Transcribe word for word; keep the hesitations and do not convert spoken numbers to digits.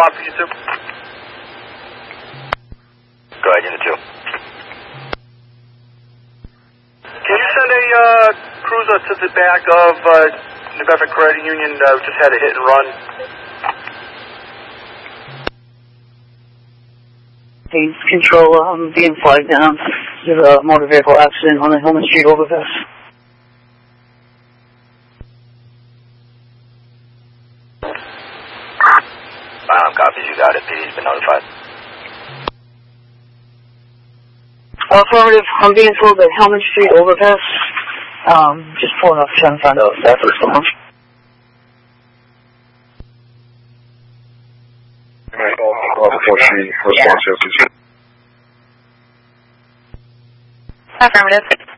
Copy, you two. Go ahead, Unit two. Can you send a uh, cruiser to the back of uh, New Bedford Credit Union? Uh, just had a hit and run. Hey, control, um, being flagged down. There's a motor vehicle accident on the Hillman Street overpass. Um, copies, you got it. P D's been notified. Affirmative, I'm being told that Hillman Street overpass. Um, just pulling up trying to find out if that's what's going on. Before she responds, Affirmative.